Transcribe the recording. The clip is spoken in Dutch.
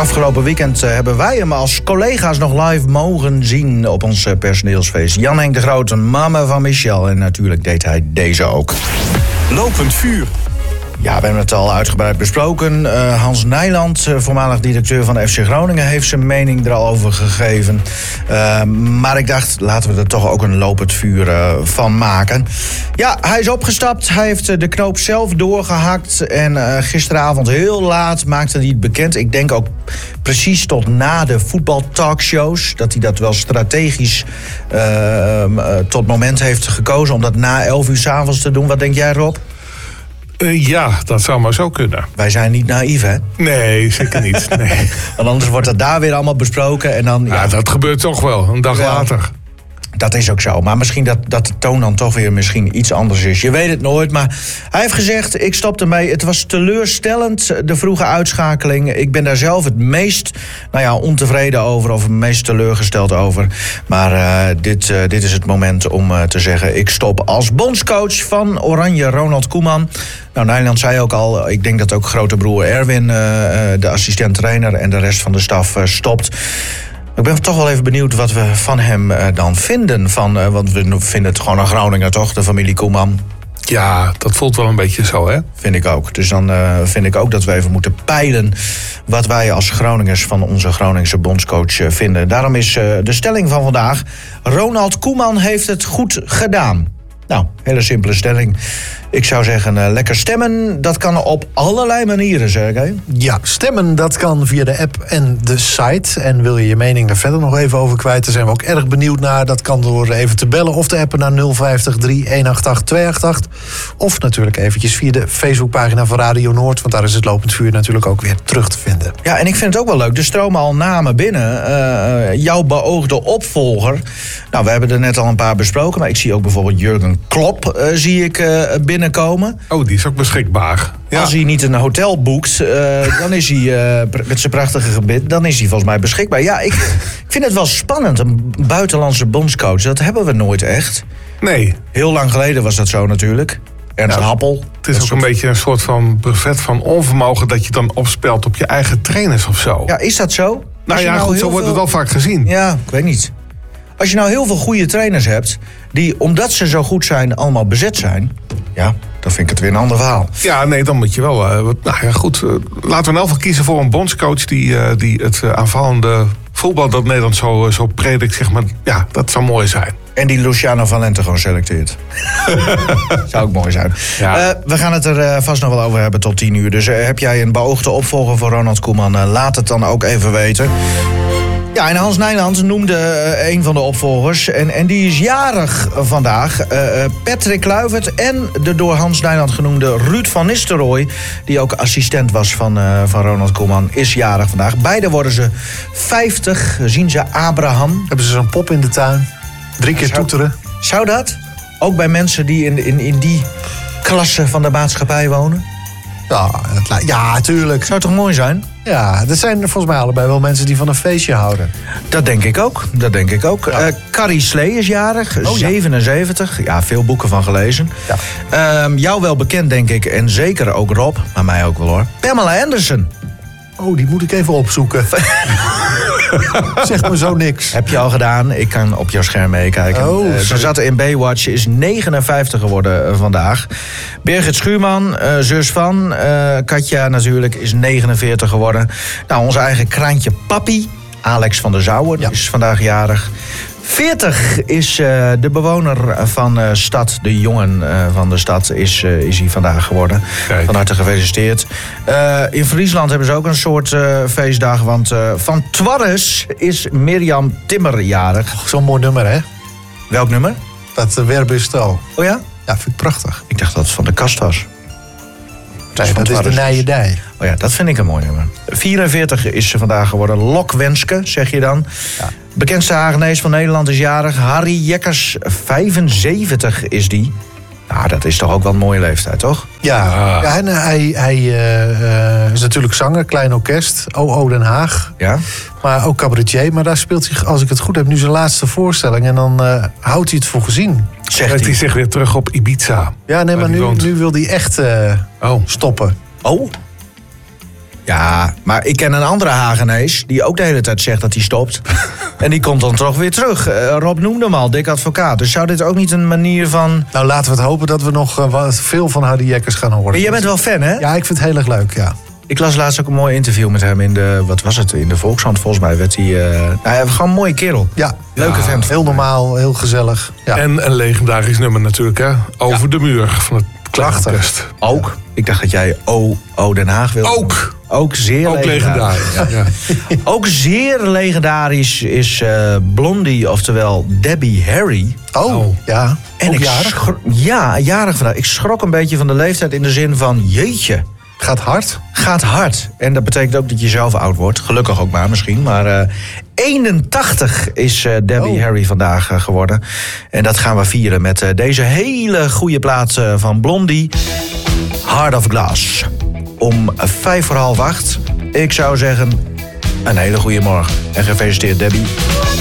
Afgelopen weekend hebben wij hem als collega's nog live mogen zien op ons personeelsfeest. Jan-Henk de Groot, mama van Michel. En natuurlijk deed hij deze ook. Lopend vuur. Ja, we hebben het al uitgebreid besproken. Hans Nijland, voormalig directeur van FC Groningen, heeft zijn mening er al over gegeven. Maar ik dacht, laten we er toch ook een lopend vuur van maken. Ja, hij is opgestapt. Hij heeft de knoop zelf doorgehakt. En gisteravond heel laat maakte hij het bekend. Ik denk ook precies tot na de voetbaltalkshows. Dat hij dat wel strategisch tot moment heeft gekozen om dat na 11 uur 's avonds te doen. Wat denk jij, Rob? Ja, dat zou maar zo kunnen. Wij zijn niet naïef, hè? Nee, zeker niet. Nee. Want anders wordt dat daar weer allemaal besproken. En dan, ja, dat gebeurt toch wel, een dag later. Dat is ook zo. Maar misschien dat de toon dan toch weer misschien iets anders is. Je weet het nooit. Maar hij heeft gezegd, ik stop ermee. Het was teleurstellend, de vroege uitschakeling. Ik ben daar zelf het meest ontevreden over. Of het meest teleurgesteld over. Maar dit is het moment om te zeggen, ik stop als bondscoach van Oranje, Ronald Koeman. Nou, Nijland zei ook al, ik denk dat ook grote broer Erwin, de assistent-trainer en de rest van de staf stopt. Ik ben toch wel even benieuwd wat we van hem dan vinden. Want we vinden het gewoon een Groninger, toch? De familie Koeman. Ja, dat voelt wel een beetje zo, hè? Vind ik ook. Dus dan vind ik ook dat we even moeten peilen wat wij als Groningers van onze Groningse bondscoach vinden. Daarom is de stelling van vandaag: Ronald Koeman heeft het goed gedaan. Nou, hele simpele stelling. Ik zou zeggen, lekker stemmen. Dat kan op allerlei manieren, Sergej. Ja, stemmen, dat kan via de app en de site. En wil je je mening daar verder nog even over kwijt? Daar zijn we ook erg benieuwd naar. Dat kan door even te bellen of te appen naar 050 3188 288. Of natuurlijk eventjes via de Facebookpagina van Radio Noord. Want daar is het lopend vuur natuurlijk ook weer terug te vinden. Ja, en ik vind het ook wel leuk. Er stromen al namen binnen. Jouw beoogde opvolger. Nou, we hebben er net al een paar besproken. Maar ik zie ook bijvoorbeeld Jurgen Klopp zie ik binnenkomen. Oh, die is ook beschikbaar. Ja. Als hij niet een hotel boekt, dan is hij met zijn prachtige gebit, dan is hij volgens mij beschikbaar. Ja, ik vind het wel spannend, een buitenlandse bondscoach. Dat hebben we nooit echt. Nee. Heel lang geleden was dat zo natuurlijk. Ernst Happel. Het is ook een beetje een soort van brevet van onvermogen dat je dan opspelt op je eigen trainers of zo. Ja, is dat zo? Nou ja, goed, zo wordt het wel vaak gezien. Ja, ik weet niet. Als je nou heel veel goede trainers hebt, die omdat ze zo goed zijn allemaal bezet zijn, ja, dan vind ik het weer een ander verhaal. Ja, nee, dan moet je wel. Goed. Laten we in elk geval kiezen voor een bondscoach die het aanvallende voetbal dat Nederland zo predikt, zeg maar. Ja, dat zou mooi zijn. En die Luciano Valente gewoon selecteert. Zou ook mooi zijn. Ja. We gaan het er vast nog wel over hebben tot 10 uur. Dus heb jij een beoogde opvolger voor Ronald Koeman? Laat het dan ook even weten. Ja, en Hans Nijland noemde een van de opvolgers. En die is jarig vandaag. Patrick Kluivert en de door Hans Nijland genoemde Ruud van Nistelrooy, die ook assistent was van Ronald Koeman, is jarig vandaag. Beide worden ze 50. Zien ze Abraham. Hebben ze zo'n pop in de tuin? 3 keer toeteren. Zou dat? Ook bij mensen die in die klasse van de maatschappij wonen? Ja, tuurlijk. Zou toch mooi zijn? Ja, dat zijn volgens mij allebei wel mensen die van een feestje houden. Dat denk ik ook. Ja. Carrie Slee is jarig, 77. Ja, veel boeken van gelezen. Ja. Jou wel bekend, denk ik. En zeker ook Rob, maar mij ook wel hoor. Pamela Anderson. Oh, die moet ik even opzoeken. Zeg me zo niks. Heb je al gedaan. Ik kan op jouw scherm meekijken. Ze zat in Baywatch, is 59 geworden vandaag. Birgit Schuurman, zus van. Katja natuurlijk, is 49 geworden. Nou, onze eigen kraantje Papi, Alex van der Zouwen, is vandaag jarig. 40 is de bewoner van stad, de jongen van de stad, is hij vandaag geworden. Kijk. Van harte gefeliciteerd. In Friesland hebben ze ook een soort feestdag, want van Twarres is Mirjam Timmer jarig. Zo'n mooi nummer, hè? Welk nummer? Dat Werbustal. Oh ja? Ja, vind ik prachtig. Ik dacht dat het van de kast was. Nee, dat is de Nijedij. Oh ja, dat vind ik een mooi nummer. 44 is ze vandaag geworden. Lok Wenske, zeg je dan. Ja. Bekendste Hagenees van Nederland is jarig. Harry Jekkers, 75 is die. Nou, dat is toch ook wel een mooie leeftijd, toch? Ja, en hij is natuurlijk zanger, klein orkest. OO Den Haag. Ja. Maar ook cabaretier. Maar daar speelt hij, als ik het goed heb, nu zijn laatste voorstelling. En dan houdt hij het voor gezien. Zegt hij zich weer terug op Ibiza. Ja, nee, maar nu wil hij echt stoppen. Oh. Ja, maar ik ken een andere Hagenees die ook de hele tijd zegt dat hij stopt. En die komt dan toch weer terug. Rob noemde hem al, dik advocaat. Dus zou dit ook niet een manier van... Nou, laten we het hopen dat we nog veel van Hardy Jekkers gaan horen. Maar jij bent wel fan, hè? Ja, ik vind het heel erg leuk, ja. Ik las laatst ook een mooi interview met hem in de... Wat was het? In de Volkshand, volgens mij werd hij... gewoon een mooie kerel. Ja, Leuke vent. Heel normaal, heel gezellig. Ja. En een legendarisch nummer natuurlijk, hè? Over de muur van het Klachtorkest. Ook. Ik dacht dat jij O Den Haag wilde. Ook zeer Ook legendarisch. Ja. Ook zeer legendarisch is Blondie, oftewel Debbie Harry. Oh, ja. En ook ik jarig. jarig vandaag. Ik schrok een beetje van de leeftijd in de zin van... Jeetje, Gaat hard. gaat hard. En dat betekent ook dat je zelf oud wordt. Gelukkig ook maar misschien. Maar 81 is Debbie Harry vandaag geworden. En dat gaan we vieren met deze hele goede plaat van Blondie. Heart of Glass. Om 7:45. Ik zou zeggen, een hele goede morgen. En gefeliciteerd Debbie.